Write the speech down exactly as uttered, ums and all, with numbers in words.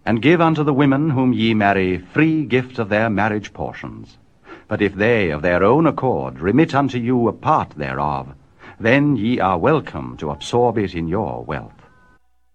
And give unto the women whom ye marry free gift of their marriage portions. But if they of their own accord remit unto you a part thereof, then ye are welcome to absorb it in your wealth.